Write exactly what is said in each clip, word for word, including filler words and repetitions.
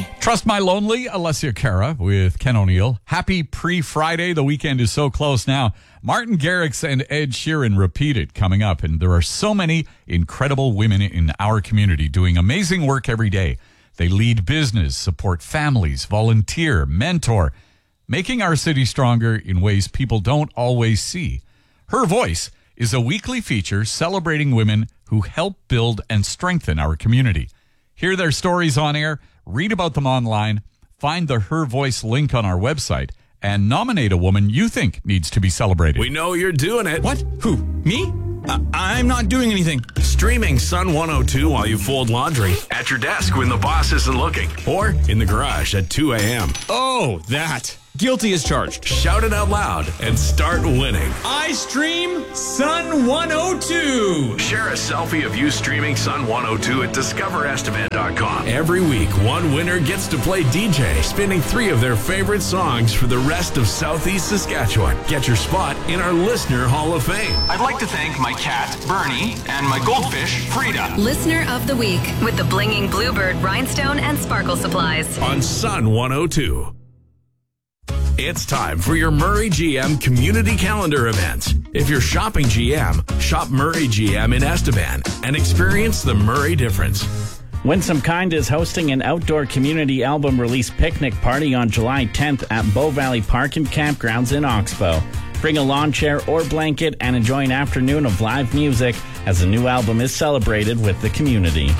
Trust My Lonely, Alessia Cara with Ken O'Neill. Happy pre-Friday. The weekend is so close now. Martin Garrix and Ed Sheeran repeated coming up. And there are so many incredible women in our community doing amazing work every day. They lead business, support families, volunteer, mentor, making our city stronger in ways people don't always see. Her Voice is a weekly feature celebrating women who help build and strengthen our community. Hear their stories on air, read about them online, find the Her Voice link on our website, and nominate a woman you think needs to be celebrated. We know you're doing it. What? Who? Me? I- I'm not doing anything. Streaming Sun one oh two while you fold laundry, at your desk when the boss isn't looking, or in the garage at two a.m. Oh, that. Guilty as charged. Shout it out loud and start winning. I stream Sun one oh two. Share a selfie of you streaming Sun one oh two at discover estevan dot com. Every week, one winner gets to play D J, spinning three of their favorite songs for the rest of Southeast Saskatchewan. Get your spot in our Listener Hall of Fame. I'd like to thank my cat, Bernie, and my goldfish, Frida. Listener of the Week with the Blinging Bluebird Rhinestone and Sparkle Supplies. On Sun one oh two. It's time for your Murray G M community calendar events. If you're shopping G M, shop Murray G M in Estevan and experience the Murray difference. Winsome Kind is hosting an outdoor community album release picnic party on July tenth at Bow Valley Park and Campgrounds in Oxbow. Bring a lawn chair or blanket and enjoy an afternoon of live music as the new album is celebrated with the community.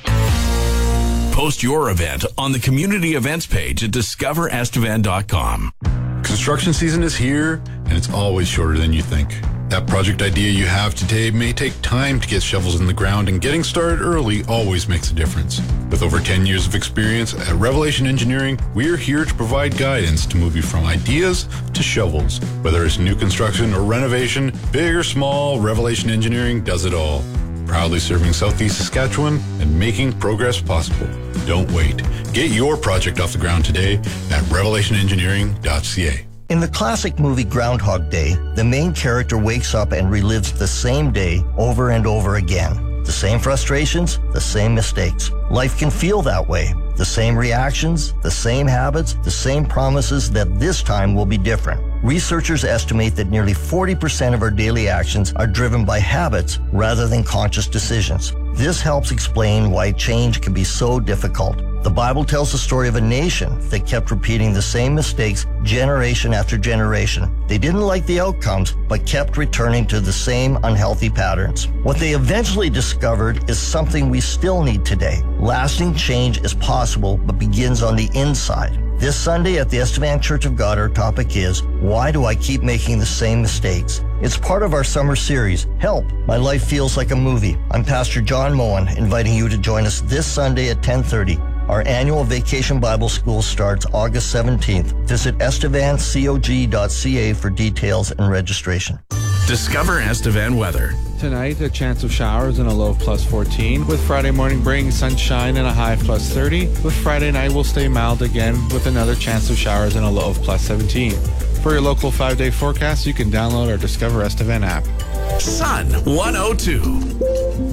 Post your event on the community events page at discover estevan dot com. Construction season is here, and it's always shorter than you think. That project idea you have today may take time to get shovels in the ground, and getting started early always makes a difference. With over ten years of experience at Revelation Engineering, we're here to provide guidance to move you from ideas to shovels. Whether it's new construction or renovation, big or small, Revelation Engineering does it all. Proudly serving Southeast Saskatchewan and making progress possible. Don't wait. Get your project off the ground today at revelation engineering dot c a. In the classic movie Groundhog Day, the main character wakes up and relives the same day over and over again. The same frustrations, the same mistakes. Life can feel that way. The same reactions, the same habits, the same promises that this time will be different. Researchers estimate that nearly forty percent of our daily actions are driven by habits rather than conscious decisions. This helps explain why change can be so difficult. The Bible tells the story of a nation that kept repeating the same mistakes generation after generation. They didn't like the outcomes, but kept returning to the same unhealthy patterns. What they eventually discovered is something we still need today. Lasting change is possible, but begins on the inside. This Sunday at the Estevan Church of God, our topic is, why do I keep making the same mistakes? It's part of our summer series, Help, My Life Feels Like a Movie. I'm Pastor John Moen, inviting you to join us this Sunday at ten thirty. Our annual Vacation Bible School starts August seventeenth. Visit estevan cog dot c a for details and registration. Discover Estevan weather. Tonight, a chance of showers and a low of plus fourteen, with Friday morning bringing sunshine and a high of plus thirty. With Friday night, will stay mild again with another chance of showers and a low of plus seventeen. For your local five-day forecast, you can download our Discover Estevan app. Sun one oh two.